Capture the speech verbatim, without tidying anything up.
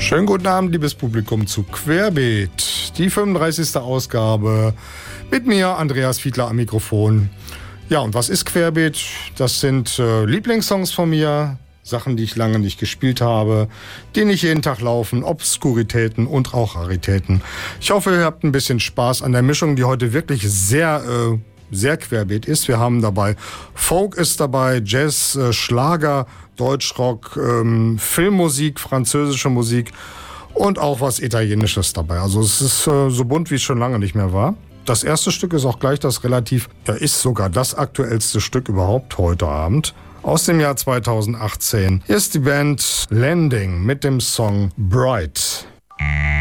Schönen guten Abend, liebes Publikum, zu Querbeet, die fünfunddreißigste Ausgabe. Mit mir, Andreas Fiedler, am Mikrofon. Ja, und was ist Querbeet? Das sind äh, Lieblingssongs von mir, Sachen, die ich lange nicht gespielt habe, die nicht jeden Tag laufen, Obskuritäten und auch Raritäten. Ich hoffe, ihr habt ein bisschen Spaß an der Mischung, die heute wirklich sehr, äh, sehr querbeet ist. Wir haben dabei Folk ist dabei, Jazz, äh, Schlager, Deutschrock, ähm, Filmmusik, französische Musik und auch was Italienisches dabei. Also es ist äh, so bunt, wie es schon lange nicht mehr war. Das erste Stück ist auch gleich das relativ, ja, ist sogar das aktuellste Stück überhaupt heute Abend. Aus dem Jahr zweitausendachtzehn. Hier ist die Band Landing mit dem Song Bright.